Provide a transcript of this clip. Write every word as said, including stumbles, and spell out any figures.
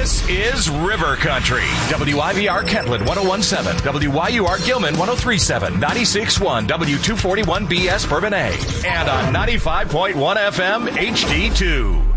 This is River Country. W I V R Kentland one oh one point seven, W Y U R Gilman one oh three point seven, ninety-six point one W two forty-one B S Bourbonnais, and on ninety-five point one F M H D two.